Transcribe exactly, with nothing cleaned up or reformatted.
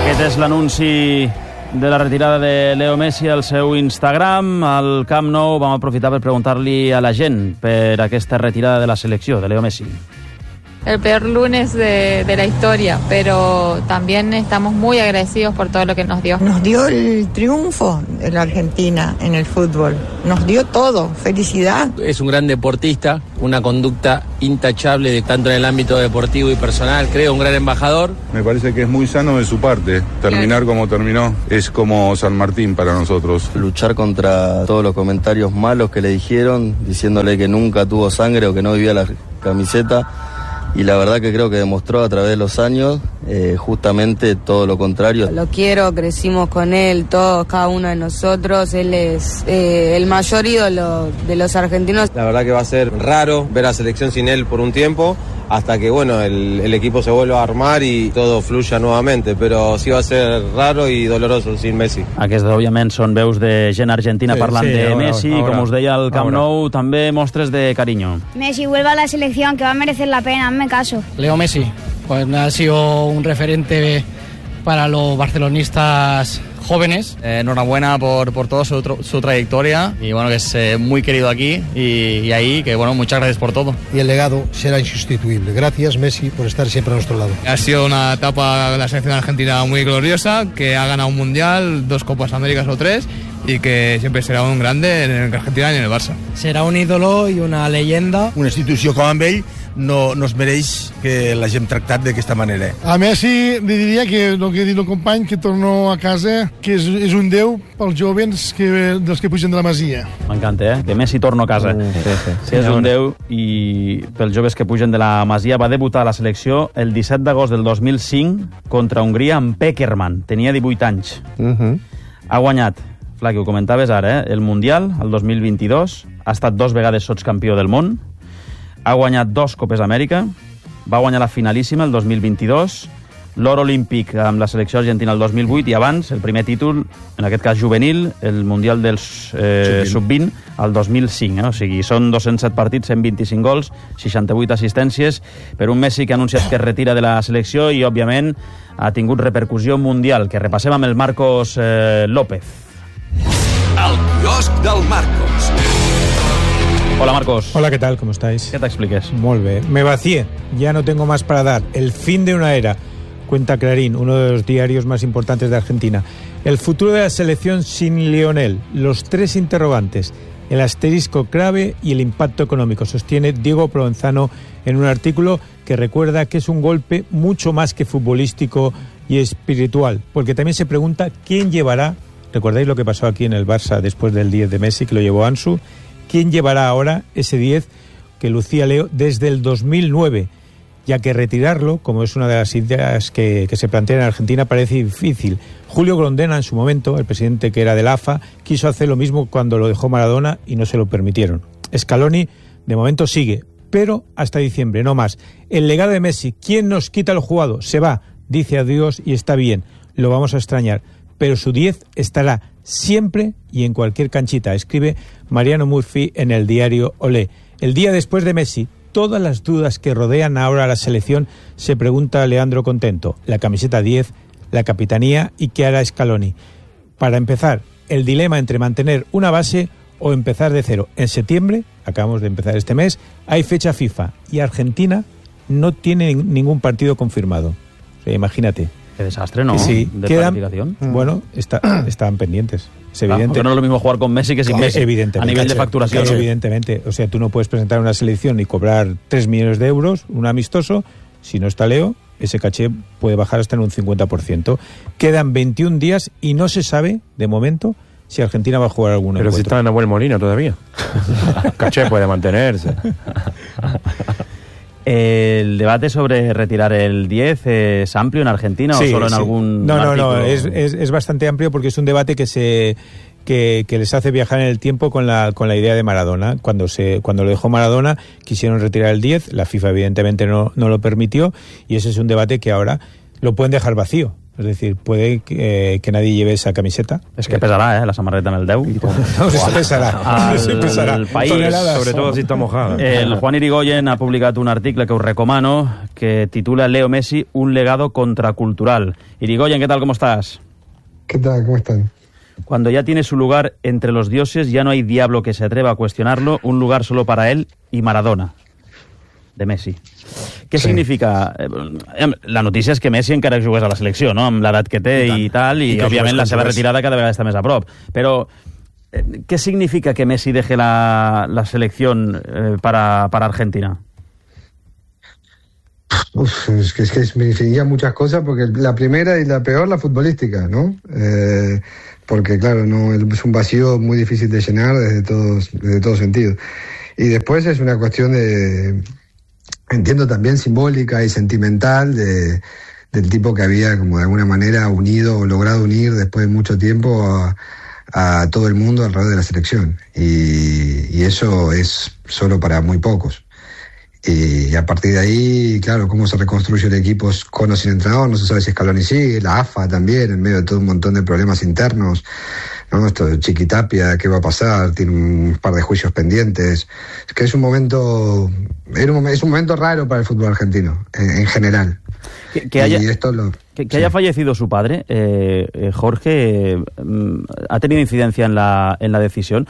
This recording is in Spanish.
Aquest és l'anunci de la retirada de Leo Messi al seu Instagram. Al Camp Nou vam aprofitar per preguntar-li a la gent per aquesta retirada de la selecció de Leo Messi. El peor lunes de, de la historia, pero también estamos muy agradecidos por todo lo que nos dio. Nos dio el triunfo de la Argentina en el fútbol, nos dio todo, felicidad. Es un gran deportista, una conducta intachable de, tanto en el ámbito deportivo y personal, creo un gran embajador. Me parece que es muy sano de su parte, terminar como terminó, es como San Martín para nosotros. Luchar contra todos los comentarios malos que le dijeron, diciéndole que nunca tuvo sangre o que no vivía la camiseta. Y la verdad que creo que demostró a través de los años eh, justamente todo lo contrario. Lo quiero, crecimos con él, todos, cada uno de nosotros. Él es eh, el mayor ídolo de los argentinos. La verdad que va a ser raro ver a la selección sin él por un tiempo, hasta que bueno el, el equipo se vuelva a armar y todo fluya nuevamente, però sí va a ser raro i doloroso sin Messi. Aquestes, òbviament, són veus de gent argentina sí, parlant sí, de ahora, Messi, ahora, com us deia al Camp Nou, també mostres de cariño. Messi, vuelva a la selección, que va a merecer la pena, hazme caso. Leo Messi, pues ha sido un referente para los barcelonistas jóvenes. Eh, enhorabuena por, por toda su, su trayectoria y bueno, que es eh, muy querido aquí y, y ahí, que bueno, muchas gracias por todo. Y el legado será insustituible. Gracias, Messi, por estar siempre a nuestro lado. Ha sido una etapa de la selección argentina muy gloriosa, que ha ganado un mundial, dos Copas Américas o tres, y que siempre será un grande en Argentina y en el Barça. Será un ídolo i una leyenda. Una institució com amb ell no, no es mereix que l'hagin tractat d'aquesta manera. A Messi li diria que el que ha dit el company, que torno a casa, que és, és un déu pels jovens que, dels que pugen de la Masia. M'encanta, eh? Que Messi torno a casa. Uh, sí, sí. Sí, és un déu i pels joves que pugen de la Masia. Va debutar a la selecció el disset d'agost del dos mil cinc contra Hongria amb Pekerman. Tenia divuit anys. Uh -huh. Ha guanyat, Flaqui, ho comentaves ara, eh? el Mundial, el dos mil vint-i-dos, ha estat dos vegades sotscampió del món, ha guanyat dos Copes Amèrica, va guanyar la finalíssima el dos mil vint-i-dos, l'or olímpic amb la selecció argentina el dos mil vuit i abans el primer títol, en aquest cas juvenil, el Mundial dels eh, sub vint, el dos mil cinc. Eh? O sigui, són dos-cents set partits, cent vint-i-cinc gols, seixanta-vuit assistències, per un Messi que ha anunciat que es retira de la selecció i, òbviament, ha tingut repercussió mundial, que repassem amb el Marcos eh, López. El quiosc del Marcos. Hola, Marcos. Hola, ¿qué tal? ¿Cómo estáis? ¿Qué te expliques? Muy bien. Me vacié. Ya no tengo más para dar. El fin de una era. Cuenta Clarín, uno de los diarios más importantes de Argentina. El futuro de la selección sin Lionel. Los tres interrogantes. El asterisco clave y el impacto económico. Sostiene Diego Provenzano en un artículo que recuerda que es un golpe mucho más que futbolístico y espiritual. Porque también se pregunta quién llevará. ¿Recordáis lo que pasó aquí en el Barça después del diez de Messi, que lo llevó Ansu? ¿Quién llevará ahora ese diez que lucía Leo desde el dos mil nueve? Ya que retirarlo, como es una de las ideas que, que se plantean en Argentina, parece difícil. Julio Grondona, en su momento, el presidente que era del A F A, quiso hacer lo mismo cuando lo dejó Maradona y no se lo permitieron. Scaloni, de momento, sigue, pero hasta diciembre, no más. El legado de Messi, ¿quién nos quita el jugado? Se va, dice adiós y está bien, lo vamos a extrañar. Pero su diez estará siempre y en cualquier canchita, escribe Mariano Murphy en el diario Olé. El día después de Messi, todas las dudas que rodean ahora a la selección, se pregunta Leandro Contento. La camiseta diez, la capitanía y qué hará Scaloni. Para empezar, el dilema entre mantener una base o empezar de cero. En septiembre, acabamos de empezar este mes, hay fecha FIFA y Argentina no tiene ningún partido confirmado. O sea, imagínate. Qué desastre, ¿no? Sí, de quedan, planificación. Bueno, está, estaban pendientes. Es evidente. Ah, no es lo mismo jugar con Messi que sin Messi. Evidentemente. A nivel caché, de facturación. caché, evidentemente. O sea, tú no puedes presentar una selección y cobrar tres millones de euros, un amistoso. Si no está Leo, ese caché puede bajar hasta en un cincuenta por ciento. Quedan veintiún días y no se sabe, de momento, si Argentina va a jugar algún Pero encuentro. si está Nahuel Molina todavía. Caché puede mantenerse. ¿El debate sobre retirar el diez es amplio en Argentina sí, o solo en sí. algún No, no, artículo? no, es, es, es bastante amplio porque es un debate que se que, que les hace viajar en el tiempo con la con la idea de Maradona. Cuando se cuando lo dejó Maradona quisieron retirar el diez, la FIFA evidentemente no, no lo permitió y ese es un debate que ahora lo pueden dejar vacío. Es decir, puede que, que nadie lleve esa camiseta. Es que pesará, ¿eh? La samarreta en el deu. No, sí pesarà. El, sí pesarà. el país, sobre todo si está mojada. El Juan Irigoyen ha publicat un article que us recomano que titula Leo Messi, un legado contracultural. Irigoyen, ¿qué tal? ¿Cómo estás? ¿Qué tal? ¿Cómo están? Cuando ya tiene su lugar entre los dioses, ya no hay diablo que se atreva a cuestionarlo, un lugar solo para él y Maradona, de Messi. Què sí. significa? La notícia és que Messi encara jugués a la selecció, no? Amb l'edat que té i, i tal, i, I òbviament la seva retirada cada vegada està més a prop. Però ¿qué significa que Messi deje la, la selección eh, para, para Argentina? Uf, es que, es que significa muchas cosas, porque la primera y la peor, la futbolística, ¿no? Eh, porque claro, no es un vacío muy difícil de llenar desde todos, desde todo sentido. Y después es una cuestión de, entiendo también simbólica y sentimental, de, del tipo que había como de alguna manera unido o logrado unir después de mucho tiempo a, a todo el mundo alrededor de la selección. Y, y eso es solo para muy pocos. Y a partir de ahí, claro, cómo se reconstruye el equipo con o sin entrenador, no se sabe si Scaloni sigue, la A F A también, en medio de todo un montón de problemas internos, ¿no? Esto de Chiquitapia, ¿qué va a pasar? Tiene un par de juicios pendientes. Es que es un momento, es un momento raro para el fútbol argentino, en, en general. Que, que haya, y esto lo, que, que sí. haya fallecido su padre, eh, eh, Jorge, eh, ¿ha tenido incidencia en la, en la decisión?